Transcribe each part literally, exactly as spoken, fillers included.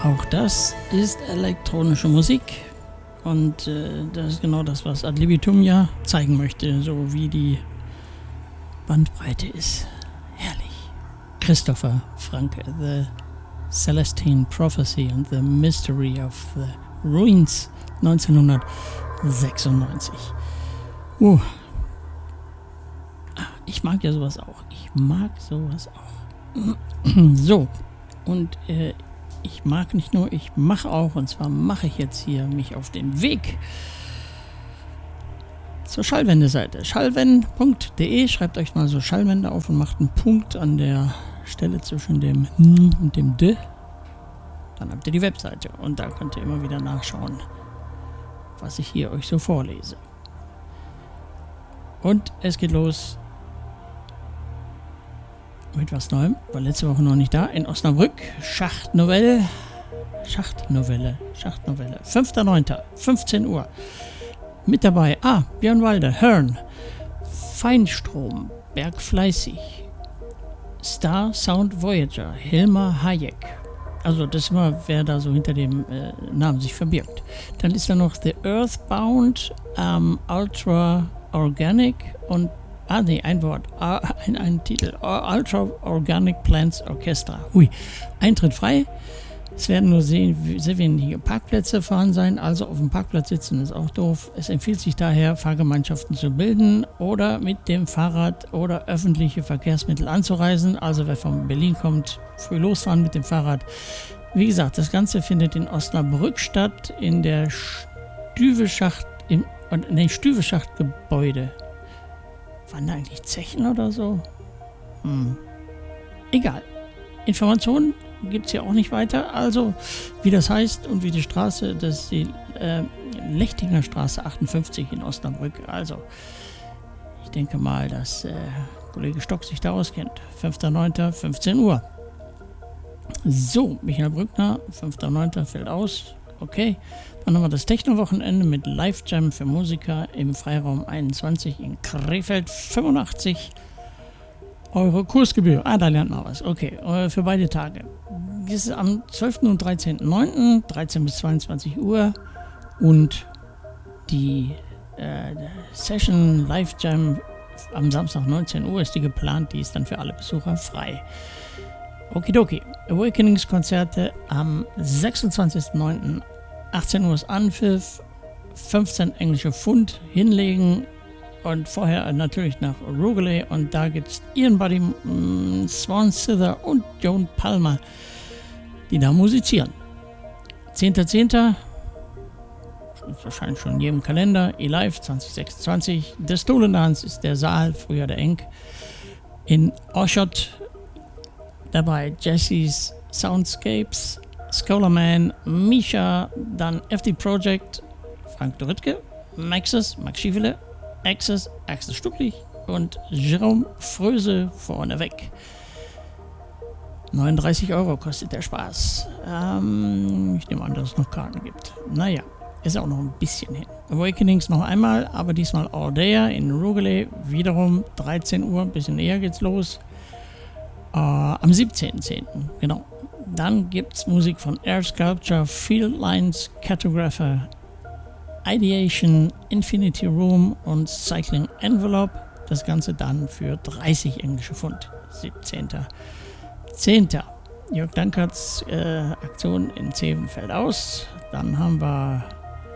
Auch das ist elektronische Musik und äh, das ist genau das, was Ad libitum ja zeigen möchte, so wie die Bandbreite ist. Herrlich. Christopher Franke, The Celestine Prophecy and the Mystery of the Ruins, neunzehnhundertsechsundneunzig. Uh. Ich mag ja sowas auch. Ich mag sowas auch. So, und äh, ich mag nicht nur, ich mache auch, und zwar mache ich jetzt hier mich auf den Weg zur Schallwende-Seite. schallwende punkt de, schreibt euch mal so Schallwende auf und macht einen Punkt an der Stelle zwischen dem N und dem D. Dann habt ihr die Webseite und da könnt ihr immer wieder nachschauen, was ich hier euch so vorlese. Und es geht los mit was Neuem, war letzte Woche noch nicht da, in Osnabrück, Schachtnovelle, Schachtnovelle, Schachtnovelle, fünfter neunter, fünfzehn Uhr. Mit dabei, ah, Björn Walde, Hearn, Feinstrom, Bergfleißig, Star Sound Voyager, Hilmar Hayek. Also das ist immer, wer da so hinter dem äh, Namen sich verbirgt. Dann ist da noch The Earthbound, ähm, Ultra Organic und Ah, nee, ein Wort, ah, ein, ein Titel. Ultra Organic Plants Orchestra. Hui. Eintritt frei. Es werden nur sehr, sehr wenige Parkplätze vorhanden sein, also auf dem Parkplatz sitzen ist auch doof. Es empfiehlt sich daher, Fahrgemeinschaften zu bilden oder mit dem Fahrrad oder öffentliche Verkehrsmittel anzureisen. Also wer von Berlin kommt, früh losfahren mit dem Fahrrad. Wie gesagt, das Ganze findet in Osnabrück statt, in der Stüveschacht, im, nee, Stüveschachtgebäude. Waren da eigentlich Zechen oder so? Hm. Egal. Informationen gibt es hier auch nicht weiter. Also, wie das heißt und wie die Straße, das ist die äh, Lechtinger Straße achtundfünfzig in Osnabrück. Also, ich denke mal, dass äh, Kollege Stock sich da auskennt. fünfter neunter, fünfzehn Uhr. So, Michael Brückner, fünfter neunter fällt aus. Okay, dann haben wir das Techno-Wochenende mit Live-Jam für Musiker im Freiraum einundzwanzig in Krefeld, fünfundachtzig Euro Kursgebühr. Ah, da lernt man was. Okay, für beide Tage. Das ist am zwölften und dreizehnten neunten, dreizehn bis zweiundzwanzig Uhr und die äh, Session Live-Jam am Samstag neunzehn Uhr ist die geplant, die ist dann für alle Besucher frei. Okidoki. Awakenings-Konzerte am sechsundzwanzigsten neunten achtzehn Uhr ist Anpfiff, fünfzehn englische Pfund hinlegen und vorher natürlich nach Rugeley und da gibt es Ian Buddy, mm, Swan Sither und Joan Palmer, die da musizieren. zehnter zehnter ist wahrscheinlich schon in jedem Kalender, eLive zwanzig sechsundzwanzig, The Stolen Dance ist der Saal, früher der Enk, in Oschot. Dabei Jesse's Soundscapes, Scholarman, Misha, dann F D Project, Frank Dorittke, Maxis, Max Schiefele, Access, Axel Stucklich und Jerome Fröse vorneweg. neununddreißig Euro kostet der Spaß. Ähm, ich nehme an, dass es noch Karten gibt. Naja, ist auch noch ein bisschen hin. Awakenings noch einmal, aber diesmal Ordea in Rugeley, wiederum dreizehn Uhr, ein bisschen eher geht's los. Uh, am siebzehnten zehnten genau. Dann gibt es Musik von Air Sculpture, Field Lines, Cartographer, Ideation, Infinity Room und Cycling Envelope. Das Ganze dann für dreißig englische Pfund. siebzehnten zehnten Jörg Dankerts äh, Aktion in Zeven fällt aus. Dann haben wir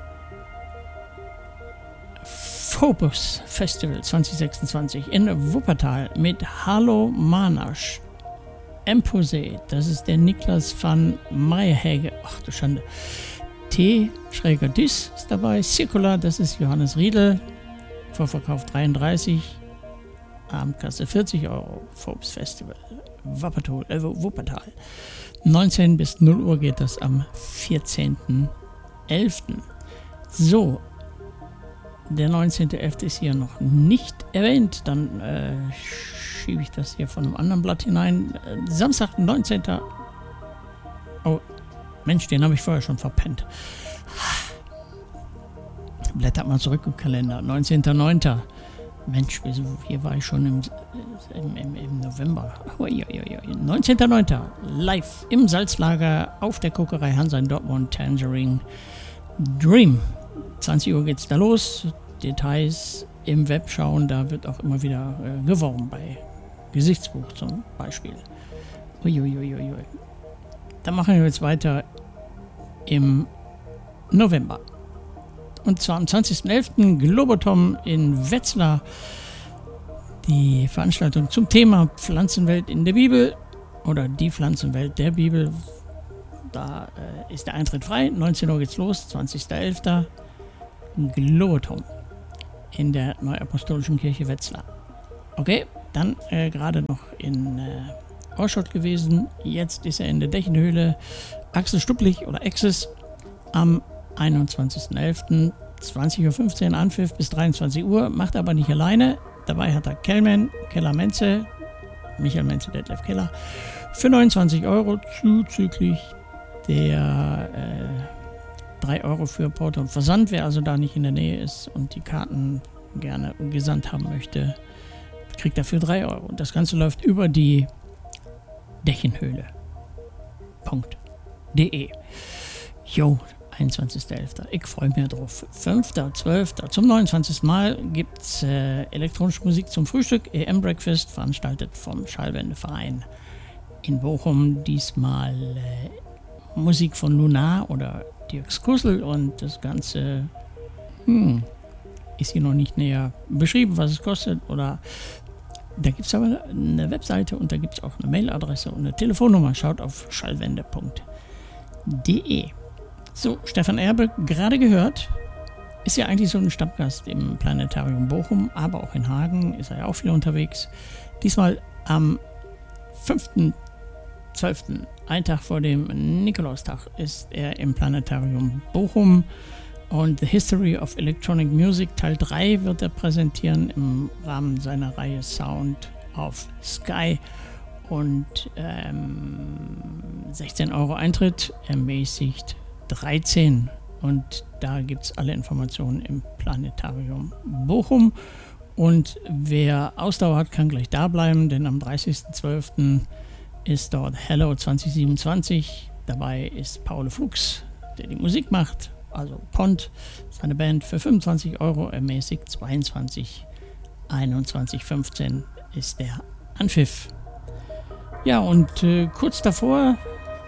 Phobos Festival zwanzig sechsundzwanzig in Wuppertal mit Hallo Manasch. Empose, das ist der Niklas van Meyerhäge, ach du Schande. T. Schräger-Dis ist dabei. Circular, das ist Johannes Riedel. Vorverkauf dreiunddreißig. Abendkasse vierzig Euro. Phobos Festival. Wuppertal, äh, Wuppertal. neunzehn bis null Uhr geht das am vierzehnten elften So. Der neunzehnten elften ist hier noch nicht erwähnt. Dann äh, schiebe ich das hier von einem anderen Blatt hinein. Äh, Samstag, neunzehnten Oh, Mensch, den habe ich vorher schon verpennt. Blättert mal zurück im Kalender. neunzehnten neunten Mensch, hier war ich schon im, im, im, im November. neunzehnter neunter live im Salzlager auf der Kokerei Hansa in Dortmund, Tangerine Dream. zwanzig Uhr geht's da los. Details im Web schauen, da wird auch immer wieder äh, geworben bei Gesichtsbuch zum Beispiel. Uiuiuiui. Dann machen wir jetzt weiter im November. Und zwar am zwanzigsten elften Globotom in Wetzlar. Die Veranstaltung zum Thema Pflanzenwelt in der Bibel oder die Pflanzenwelt der Bibel. Da äh, ist der Eintritt frei. neunzehn Uhr geht's los, zwanzigsten elften Globotom in der Neuapostolischen Kirche Wetzlar. Okay, dann äh, gerade noch in äh, Orschot gewesen. Jetzt ist er in der Dächenhöhle. Axel Stupplich oder Axis am einundzwanzigsten elften zwanzig Uhr fünfzehn Anpfiff bis dreiundzwanzig Uhr, macht aber nicht alleine. Dabei hat er Kellman, Keller Menze, Michael Menze, Detlef Keller, für neunundzwanzig Euro zuzüglich der äh, drei Euro für Porto und Versand. Wer also da nicht in der Nähe ist und die Karten gerne gesandt haben möchte, kriegt dafür drei Euro. Und das Ganze läuft über die Dächenhöhle punkt de. Jo, einundzwanzigsten elften Ich freue mich drauf. fünften zwölften Zum neunundzwanzigsten Mal gibt es äh, elektronische Musik zum Frühstück. E M Breakfast, veranstaltet vom Schallwendeverein in Bochum. Diesmal äh, Musik von Lunar oder Dirk Skussel und das Ganze hm, ist hier noch nicht näher beschrieben, was es kostet. Oder da gibt es aber eine Webseite und da gibt es auch eine Mailadresse und eine Telefonnummer. Schaut auf schallwende punkt de. So, Stefan Erbe, gerade gehört, ist ja eigentlich so ein Stammgast im Planetarium Bochum, aber auch in Hagen ist er ja auch viel unterwegs. Diesmal am fünften zwölften, ein Tag vor dem Nikolaustag, ist er im Planetarium Bochum und The History of Electronic Music Teil drei wird er präsentieren im Rahmen seiner Reihe Sound of Sky. Und ähm, sechzehn Euro Eintritt, ermäßigt dreizehn. Und da gibt es alle Informationen im Planetarium Bochum. Und wer Ausdauer hat, kann gleich da bleiben, denn am dreißigsten zwölften ist dort Hello zwanzig siebenundzwanzig. Dabei ist Paul Fuchs, der die Musik macht, also Pont, seine Band, für fünfundzwanzig Euro, ermäßigt zweiundzwanzig, einundzwanzig fünfzehn ist der Anpfiff. Ja, und äh, kurz davor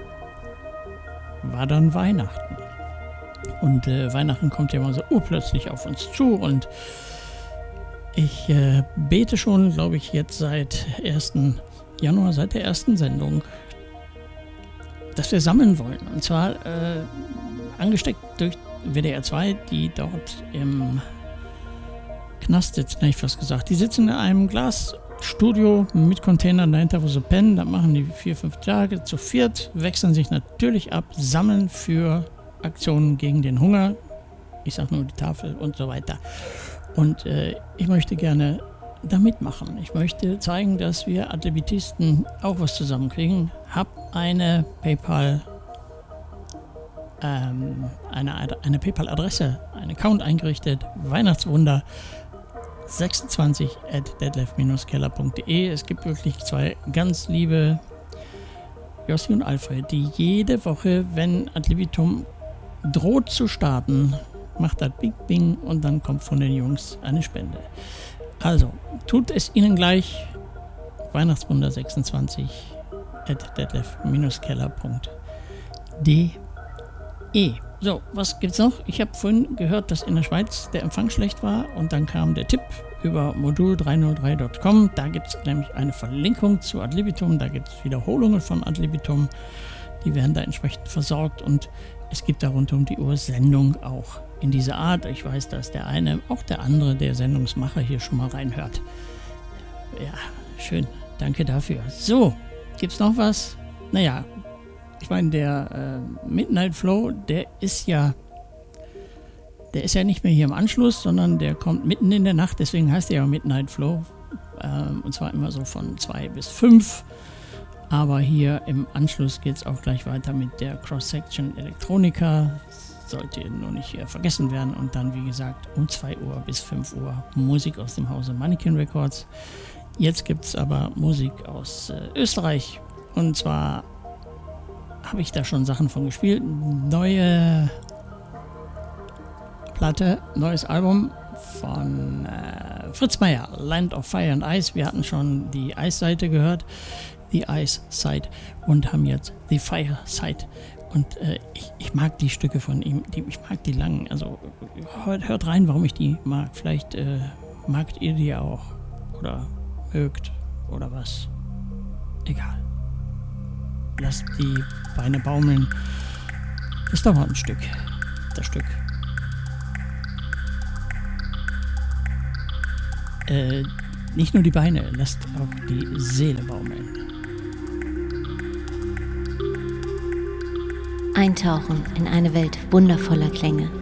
war dann Weihnachten. Und äh, Weihnachten kommt ja immer so urplötzlich auf uns zu und ich äh, bete schon, glaube ich, jetzt seit ersten Januar, seit der ersten Sendung, dass wir sammeln wollen. Und zwar äh, angesteckt durch W D R zwei, die dort im Knast sitzen, hätte ich fast gesagt. Die sitzen in einem Glasstudio mit Containern dahinter, wo sie pennen. Da machen die vier, fünf Tage zu viert, wechseln sich natürlich ab, sammeln für Aktionen gegen den Hunger. Ich sage nur die Tafel und so weiter. Und äh, ich möchte gerne da mitmachen. Ich möchte zeigen, dass wir Adlibitisten auch was zusammenkriegen. Hab eine PayPal ähm, eine, eine PayPal-Adresse, einen Account eingerichtet, Weihnachtswunder sechsundzwanzig at detlef keller punkt de. Es gibt wirklich zwei ganz liebe Jossi und Alfred, die jede Woche, wenn Ad libitum droht zu starten, macht das Bing Bing und dann kommt von den Jungs eine Spende. Also, tut es ihnen gleich. Weihnachtswunder sechsundzwanzig at detlef keller punkt de. So, was gibt's noch? Ich habe vorhin gehört, dass in der Schweiz der Empfang schlecht war und dann kam der Tipp über modul dreihundertdrei punkt com. Da gibt es nämlich eine Verlinkung zu Ad libitum, da gibt es Wiederholungen von Ad libitum, die werden da entsprechend versorgt und es gibt da rund um die Uhr Sendung auch in dieser Art. Ich weiß, dass der eine, auch der andere, der Sendungsmacher hier schon mal reinhört. Ja, schön, danke dafür. So, gibt's noch was? Naja, ich meine, der äh, Midnight Flow, der ist ja der ist ja nicht mehr hier im Anschluss, sondern der kommt mitten in der Nacht, deswegen heißt er ja Midnight Flow. Ähm, und zwar immer so von zwei bis fünf. Aber hier im Anschluss geht es auch gleich weiter mit der Cross-Section Electronica. sollte nur nicht äh, vergessen werden. Und dann, wie gesagt, um zwei Uhr bis fünf Uhr Musik aus dem Hause Mannequin Records. Jetzt gibt es aber Musik aus äh, Österreich. Und zwar habe ich da schon Sachen von gespielt. Neue Platte, neues Album von äh, Fritz Meier, Land of Fire and Ice. Wir hatten schon die Ice-Seite gehört, die Ice-Side, und haben jetzt die Fire-Side. Und äh, ich, ich mag die Stücke von ihm, die, ich mag die langen. Also hört, hört rein, warum ich die mag. Vielleicht äh, magt ihr die auch oder mögt oder was. Egal. Lasst die Beine baumeln. Das dauert ein Stück. Das Stück. Äh, nicht nur die Beine, lasst auch die Seele baumeln. Eintauchen in eine Welt wundervoller Klänge.